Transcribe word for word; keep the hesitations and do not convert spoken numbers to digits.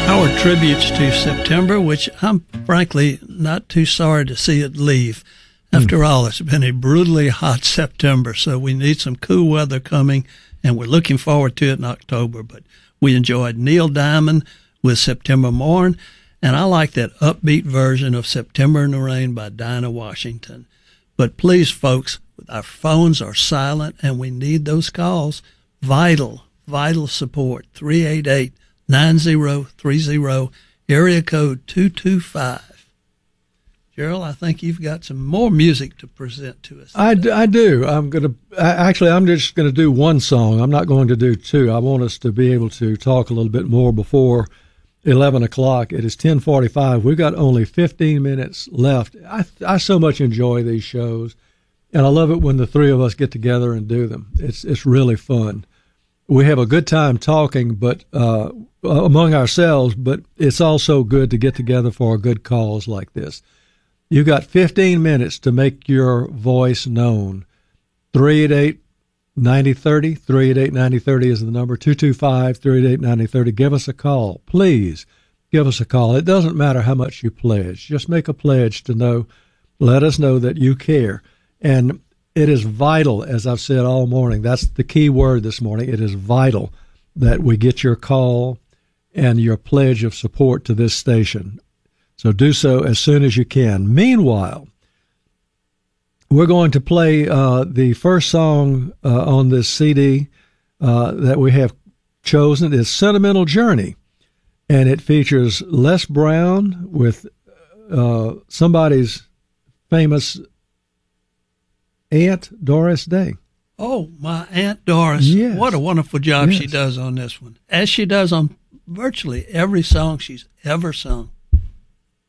Our tributes to September, which I'm frankly not too sorry to see it leave. After mm. all, it's been a brutally hot September, so we need some cool weather coming, and we're looking forward to it in October. But we enjoyed Neil Diamond with September Morn, and I like that upbeat version of September in the Rain by Dinah Washington. But please, folks, our phones are silent, and we need those calls. Vital, vital support. three eight eight, nine zero three zero, area code two two five. Gerald, I think you've got some more music to present to us. I do, I do. I'm going to actually. I'm just going to do one song. I'm not going to do two. I want us to be able to talk a little bit more before eleven o'clock. It is ten forty-five. We've got only fifteen minutes left. I I so much enjoy these shows, and I love it when the three of us get together and do them. It's it's really fun. We have a good time talking, but uh, among ourselves. But it's also good to get together for a good cause like this. You've got fifteen minutes to make your voice known. three eight eight, nine zero three zero, three eight eight, nine zero three zero is the number, two two five, three eight eight, nine zero three zero. Give us a call. Please give us a call. It doesn't matter how much you pledge. Just make a pledge to know, let us know that you care. And it is vital, as I've said all morning, that's the key word this morning. It is vital that we get your call and your pledge of support to this station. So do so as soon as you can. Meanwhile, we're going to play uh, the first song uh, on this C D uh, that we have chosen is Sentimental Journey, and it features Les Brown with uh, somebody's famous Aunt Doris Day. Oh, my Aunt Doris. Yes. What a wonderful job yes. she does on this one, as she does on virtually every song she's ever sung.